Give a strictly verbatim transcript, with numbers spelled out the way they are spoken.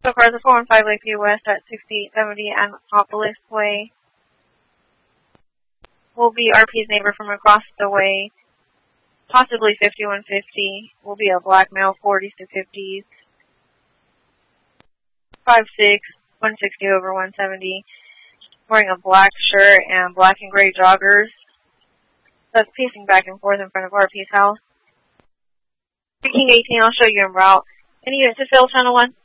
So cars are four one five Lakeview West at sixty-eight seventy Annapolis Way. Will be R P's neighbor from across the way, possibly fifty-one fifty. Will be a black male, forties to fifties. five six, one sixty over one seventy. Wearing a black shirt and black and gray joggers. That's pacing back and forth in front of R P's house. King eighteen, I'll show you en route. Any units to fill, Channel one?